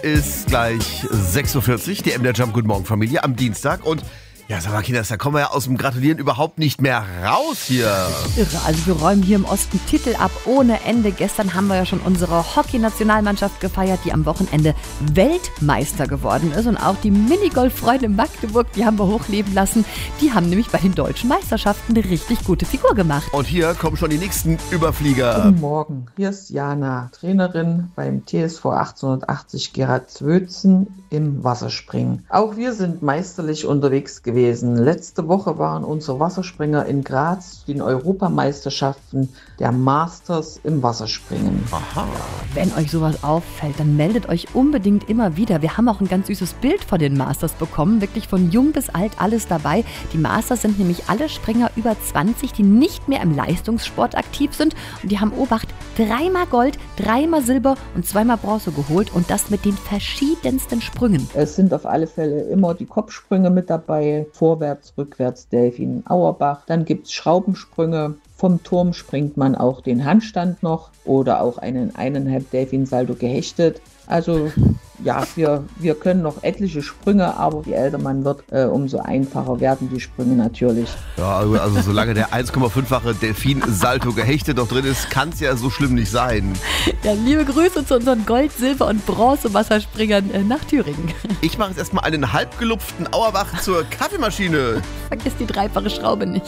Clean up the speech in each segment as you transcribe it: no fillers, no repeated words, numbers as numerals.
Ist gleich 6:40 Uhr, die MDR Jump Guten Morgen Familie am Dienstag. Und ja, sag mal, Kinders, da kommen wir ja aus dem Gratulieren überhaupt nicht mehr raus hier. Irre, also wir räumen hier im Osten Titel ab ohne Ende. Gestern haben wir ja schon unsere Hockey-Nationalmannschaft gefeiert, die am Wochenende Weltmeister geworden ist. Und auch die Minigolf-Freunde Magdeburg, die haben wir hochleben lassen. Die haben nämlich bei den deutschen Meisterschaften eine richtig gute Figur gemacht. Und hier kommen schon die nächsten Überflieger. Guten Morgen, hier ist Jana, Trainerin beim TSV 1880 Gerhard Zwötzen im Wasserspringen. Auch wir sind meisterlich unterwegs gewesen. Letzte Woche waren unsere Wasserspringer in Graz den Europameisterschaften der Masters im Wasserspringen. Aha. Wenn euch sowas auffällt, dann meldet euch unbedingt immer wieder. Wir haben auch ein ganz süßes Bild von den Masters bekommen, wirklich von jung bis alt alles dabei. Die Masters sind nämlich alle Springer über 20, die nicht mehr im Leistungssport aktiv sind. Und die haben, Obacht, 3-mal Gold, 3-mal Silber und 2-mal Bronze geholt und das mit den verschiedensten Sprüngen. Es sind auf alle Fälle immer die Kopfsprünge mit dabei, vorwärts, rückwärts, Delfin, Auerbach. Dann gibt es Schraubensprünge. Vom Turm springt man auch den Handstand noch oder auch einen 1,5 Delfin Salto gehechtet. Also ja, wir können noch etliche Sprünge, aber je älter man wird, umso einfacher werden die Sprünge natürlich. Ja, also solange der 1,5-fache Delfin-Salto gehechtet noch drin ist, kann es ja so schlimm nicht sein. Ja, liebe Grüße zu unseren Gold-, Silber- und Bronze-Wasserspringern nach Thüringen. Ich mache jetzt erstmal einen halbgelupften Auerbach zur Kaffeemaschine. Vergiss die dreifache Schraube nicht.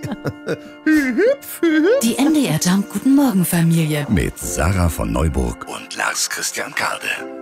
Die MDR Jump Guten Morgen Familie. Mit Sarah von Neuburg und Lars Christian Kade.